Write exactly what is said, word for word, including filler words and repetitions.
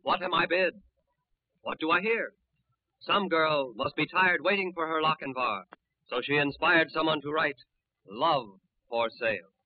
What am I bid? What do I hear? Some girl must be tired waiting for her Lochinvar, so she inspired someone to write, Love for Sale.